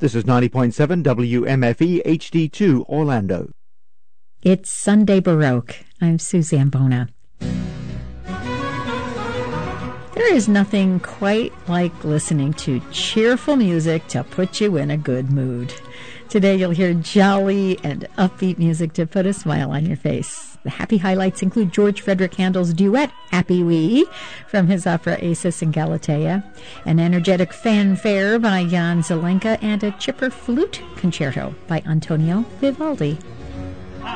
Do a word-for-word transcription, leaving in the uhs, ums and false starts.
This is ninety point seven W M F E H D two Orlando. It's Sunday Baroque. I'm Suzanne Bona. There is nothing quite like listening to cheerful music to put you in a good mood. Today you'll hear jolly and upbeat music to put a smile on your face. The happy highlights include George Frederick Handel's duet, Happy Wee, from his opera Acis and Galatea, an energetic fanfare by Jan Zelenka, and a chipper flute concerto by Antonio Vivaldi.